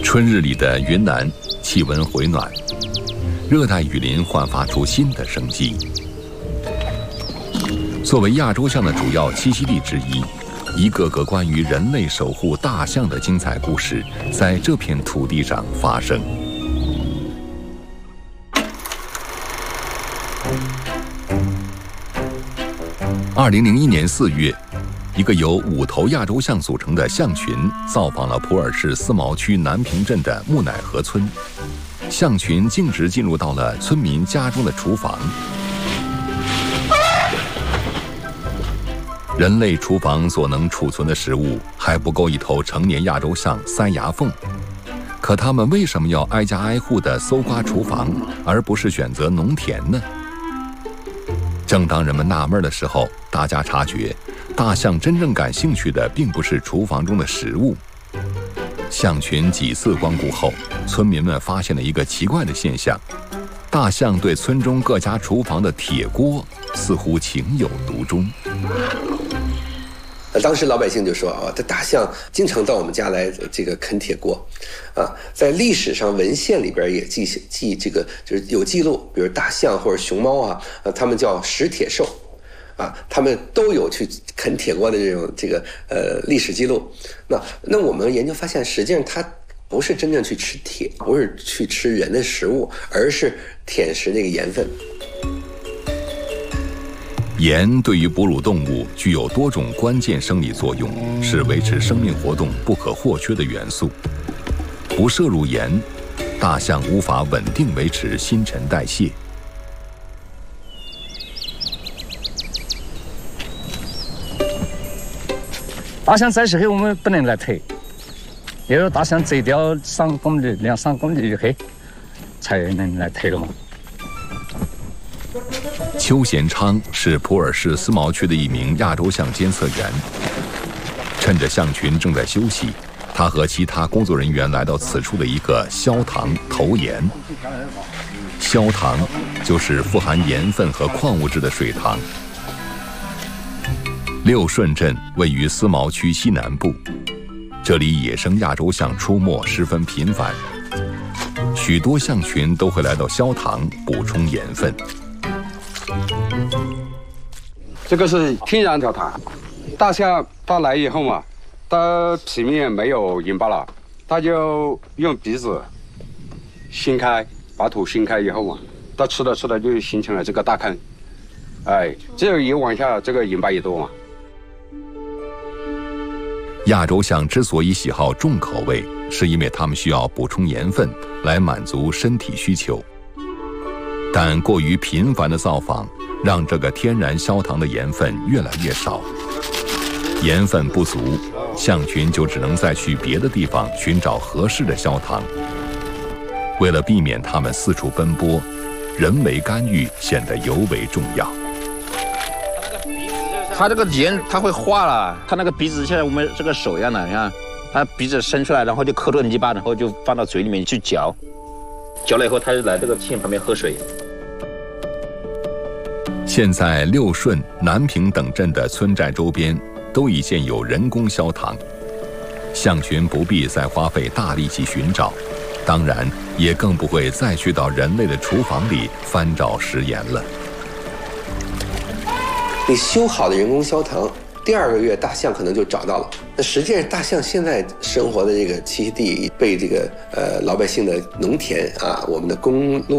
春日里的云南气温回暖，热带雨林焕发出新的生机。作为亚洲象的主要栖息地之一，一个个关于人类守护大象的精彩故事在这片土地上发生。2001年4月，一个由5头亚洲象组成的象群造访了普洱市思茅区南平镇的木乃河村。象群径直进入到了村民家中的厨房。人类厨房所能储存的食物还不够一头成年亚洲象塞牙缝，可他们为什么要挨家挨户地搜刮厨房，而不是选择农田呢？正当人们纳闷的时候，大家察觉，大象真正感兴趣的并不是厨房中的食物。象群几次光顾后，村民们发现了一个奇怪的现象：大象对村中各家厨房的铁锅似乎情有独钟。 当时老百姓就说啊，这大象经常到我们家来这个啃铁锅，啊，在历史上文献里边也记这个就是有记录，比如大象或者熊猫啊，他们叫食铁兽，啊，他们都有去啃铁锅的这个历史记录。那我们研究发现，实际上它不是真正去吃铁，不是去吃人的食物，而是舔食那个盐分。 盐对于哺乳动物具有多种关键生理作用，是维持生命活动不可或缺的元素。不摄入盐，大象无法稳定维持新陈代谢。 大象在时候我们不能来推，要有大象走掉2-3公里以后，才能来推了嘛。 邱贤昌是普洱市思茅区的一名亚洲象监测员。趁着象群正在休息，他和其他工作人员来到此处的一个消塘投盐。消塘就是富含盐分和矿物质的水塘。六顺镇位于思茅区西南部，这里野生亚洲象出没十分频繁，许多象群都会来到消塘补充盐分。 这个是天然小塘，大象它来以后嘛，它皮面没有盐巴了，它就用鼻子掀开，把土掀开以后嘛，它吃着就形成了这个大坑，哎，只有越往下，这个盐巴越多嘛。 亚洲象之所以喜好重口味，是因为它们需要补充盐分来满足身体需求。但过于频繁的造访，让这个天然消塘的盐分越来越少，盐分不足，象群就只能再去别的地方寻找合适的消塘。为了避免它们四处奔波，人为干预显得尤为重要。 它这个盐它会化了，它那个鼻子像我们这个手一样的，你看，它鼻子伸出来，然后就抠着泥巴，然后就放到嘴里面去嚼，嚼了以后，它就来这个线旁边喝水。 现在六顺、南平等镇的村寨周边都已建有人工消塘，象群不必再花费大力气寻找，当然也更不会再去到人类的厨房里翻找食盐了。 你修好的人工消塘，第2个月大象可能就找到了。那实际上大象现在生活的这个栖息地被这个老百姓的农田啊，我们的公路